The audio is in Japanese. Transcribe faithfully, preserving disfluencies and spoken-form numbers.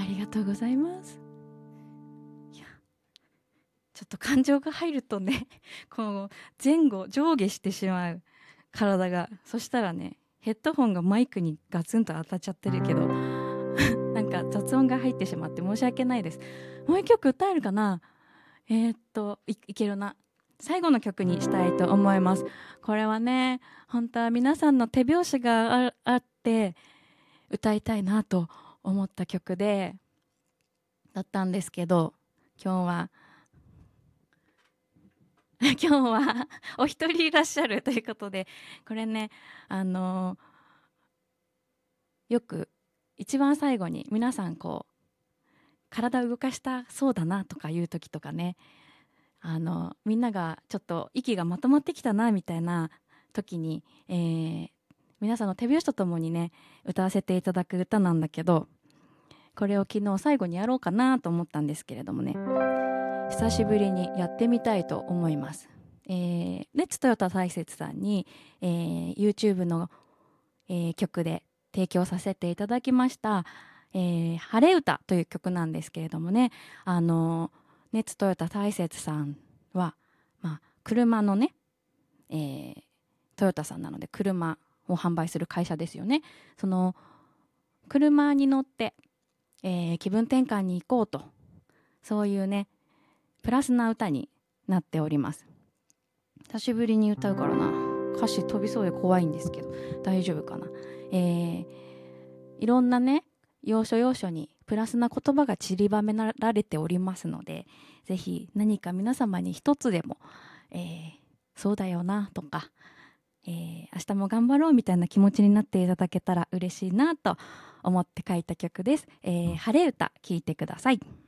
ありがとうございます。いや、ちょっと感情が入るとねこう前後上下してしまう体が。そしたらね、ヘッドホンがマイクにガツンと当たっちゃってるけどなんか雑音が入ってしまって申し訳ないです。もう一曲歌えるかな。えー、っと い, いけるな。最後の曲にしたいと思います。これはね、本当は皆さんの手拍子が あ, あって歌いたいなと思った曲でだったんですけど、今日は今日はお一人いらっしゃるということで、これね、あのよく一番最後に皆さんこう体を動かしたそうだなとかいう時とかね、あのみんながちょっと息がまとまってきたなみたいな時に、えー、皆さんの手拍子とともにね歌わせていただく歌なんだけど、これを昨日最後にやろうかなと思ったんですけれどもね、久しぶりにやってみたいと思います。えー、レッツトヨタ大雪さんに、えー、YouTube の、えー、曲で提供させていただきました「えー、晴れ歌」という曲なんですけれどもね、あのネッツトヨタ大雪さんは、まあ、車のね、えー、トヨタさんなので車を販売する会社ですよね。その車に乗って、えー、気分転換に行こうと、そういうねプラスな歌になっております。久しぶりに歌うからな、歌詞飛びそうで怖いんですけど大丈夫かな。えー、いろんなね要所要所にプラスな言葉が散りばめられておりますので、ぜひ何か皆様に一つでも、えー、そうだよなとか、えー、明日も頑張ろうみたいな気持ちになっていただけたら嬉しいなと思って書いた曲です。えー、晴れ歌聴いてください。